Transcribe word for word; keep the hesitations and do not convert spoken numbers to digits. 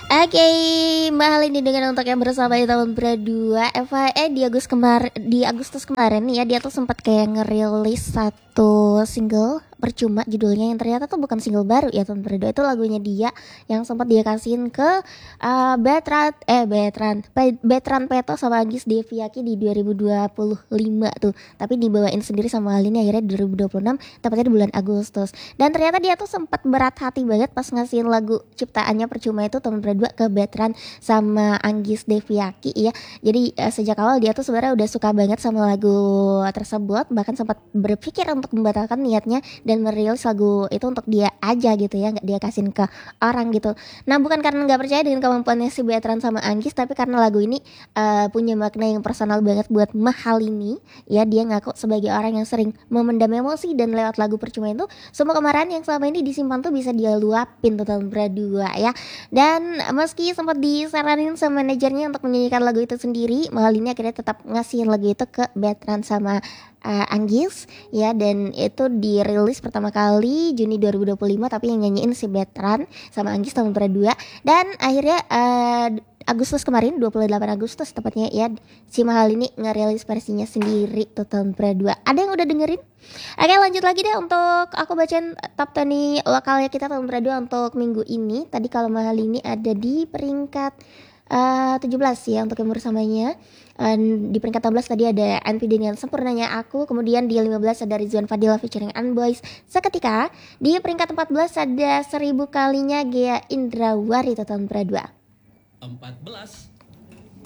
Oke, Mbak Hal ini dengan untuk yang bersama di tahun berdua F Y I di Agustus kemar di Agustus kemarin nih ya, dia tuh sempat kayak ngerilis satu single percuma judulnya yang ternyata tuh bukan single baru ya tahun berdua, itu lagunya dia yang sempat dia kasihin ke uh, Betran eh Betran Pe- Betran Peto sama Agis Deviaki di dua ribu dua puluh lima tuh, tapi dibawain sendiri sama Hal ini akhirnya dua ribu dua puluh enam, tepatnya di bulan Agustus. Dan ternyata dia tuh sempat berat hati banget pas ngasihin lagu ciptaannya percuma itu tahun berdua ke Betran sama Anggis Deviaki ya. Jadi uh, sejak awal dia tuh sebenarnya udah suka banget sama lagu tersebut, bahkan sempat berpikir untuk membatalkan niatnya dan merilis lagu itu untuk dia aja gitu ya, nggak dia kasihin ke orang gitu. Nah bukan karena nggak percaya dengan kemampuannya si Betran sama Anggis, tapi karena lagu ini uh, punya makna yang personal banget buat Mahal ini ya. Dia ngaku sebagai orang yang sering memendam emosi, dan lewat lagu percuma itu semua kemarahan yang selama ini disimpan tuh bisa dia luapin tuh tahun berdua ya. Dan meski sempat disaranin sama manajernya untuk menyanyikan lagu itu sendiri, Mahal ini akhirnya tetap ngasihin lagu itu ke Betran sama uh, Anggis ya. Dan itu dirilis pertama kali Juni dua ribu dua puluh lima, tapi yang nyanyiin si Betran sama Anggis tahun berdua. Dan akhirnya uh, Agustus kemarin, dua puluh delapan Agustus tepatnya ya, si Mahal ini ngerilis versinya sendiri tuh tahun berdua. Ada yang udah dengerin? Oke, lanjut lagi deh untuk aku bacain top sepuluh lokalnya kita tahun berdua untuk minggu ini. Tadi kalau Mahal ini ada di peringkat uh, tujuh belas ya untuk yang bersamanya. Uh, di peringkat enam belas tadi ada N P dengan Sempurnanya Aku. Kemudian di lima belas ada Rizwan Fadila featuring Unboys Seketika. Di peringkat empat belas ada Seribu Kalinya Gea Indrawari tahun berdua. empat belas